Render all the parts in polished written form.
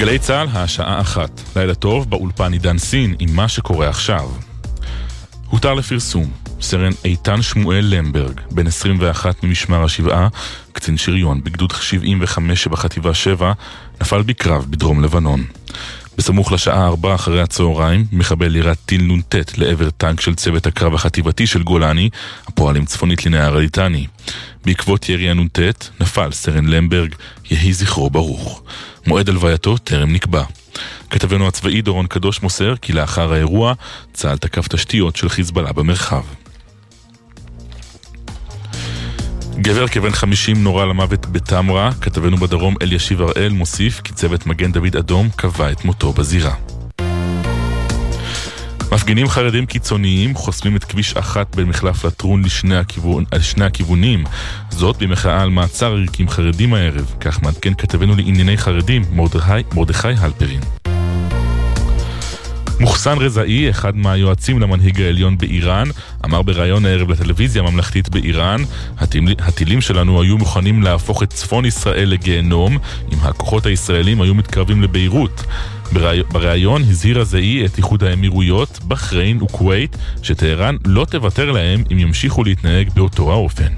גלי צהל, השעה 1. לילה טוב, באולפן עידן סין עם מה שקורה עכשיו. הותר לפרסום, סרן איתן שמואל למברג, בן 21 ממשמר השבעה, קצין שריון בגדוד 75 שבחטיבה 7, נפל בקרב בדרום לבנון. בסמוך לשעה 4 אחרי הצהריים, מחבל ירה טיל נ"ט לעבר טנק של צוות הקרב החטיבתי של גולני, הפועלים צפונית לנהר הליטני. בעקבות ירי הנ"ט נפל סרן למברג, יהי זכרו ברוך. מועד הלווייתו טרם נקבע. כתבנו הצבאי דורון קדוש מוסר כי לאחר האירוע צה"ל תקף תשתיות של חיזבאללה במרחב. גבר כבן 50 נורה למוות בתמרה. כתבנו בדרום אלישיב הראל מוסיף כי צוות מגן דוד אדום קבע את מותו בזירה. מפגינים חרדים קיצוניים חוסמים את כביש 1 בין מחלף לטרון לשני הכיוונים, זאת במחאה על מעצר עריקים חרדים הערב. כך מעדכן כתבנו לענייני חרדים מרדכי הלפרין. מוחסן רזאי, אחד מהיועצים למנהיג העליון באיראן, אמר בראיון הערב לטלוויזיה הממלכתית באיראן, הטילים שלנו היו מוכנים להפוך את צפון ישראל לגיהנום אם הכוחות הישראלים היו מתקרבים לביירות. בראיון הזהיר רזאי את איחוד האמירויות, בחריין וכווית שטהרן לא תוותר להם אם ימשיכו להתנהג באותו האופן.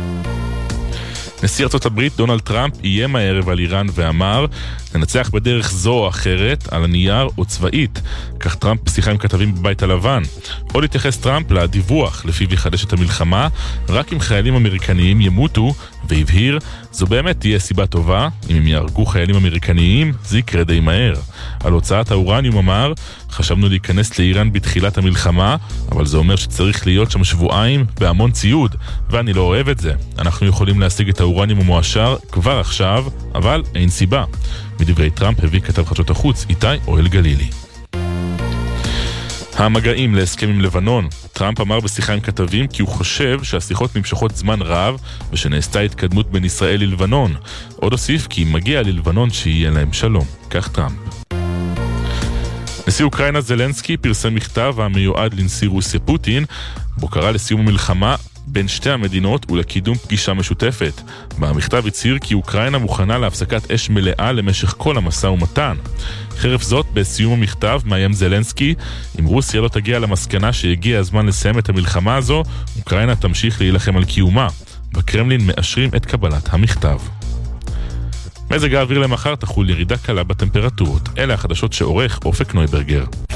נשיא ארצות הברית דונלד טראמפ איים הערב על איראן ואמר, ננצח בדרך זו או אחרת, על הנייר או צבאית. כך טראמפ בשיחה עם כתבים בבית הלבן. עוד התייחס טראמפ לדיווח לפיו יחדש את המלחמה רק אם חיילים אמריקניים ימותו, והבהיר, זו באמת תהיה סיבה טובה, אם הם יהרגו חיילים אמריקניים זה יקרה די מהר. על הוצאת האורניום אמר, חשבנו להיכנס לאיראן בתחילת המלחמה, אבל זה אומר שצריך להיות שם שבועיים בהמון ציוד, ואני לא אוהב את זה. אנחנו יכולים להשיג את האורניום המואשר כבר עכשיו, אבל אין סיבה. מדברי טראמפ הביא כתב חדשות החוץ איתי אוהל גלילי. המגעים להסכם עם לבנון. טראמפ אמר בשיחה עם כתבים כי הוא חושב שהשיחות נמשכות זמן רב ושנעשתה התקדמות בין ישראל ללבנון. עוד הוסיף כי מגיע ללבנון שיהיה להם שלום. כך טראמפ. נשיא אוקראינה זלנסקי פרסם מכתב המיועד לנשיא רוסיה פוטין, בו קרא לסיום המלחמה בין שתי המדינות ולקידום פגישה משותפת. במכתב הצהיר כי אוקראינה מוכנה להפסקת אש מלאה למשך כל המשא ומתן. חרף זאת, בסיום המכתב מאיים זלנסקי, אם רוסיה לא תגיע למסקנה שהגיע הזמן לסיים את המלחמה הזו, אוקראינה תמשיך להילחם על קיומה. בקרמלין מאשרים את קבלת המכתב. מזג האוויר למחר תחול ירידה קלה בטמפרטורות. אלה החדשות שעורך אופק נויברגר.